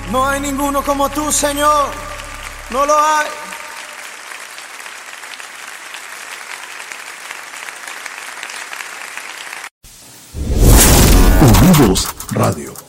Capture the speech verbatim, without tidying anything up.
No hay ninguno como tú, Señor. No lo hay. Unidos Radio.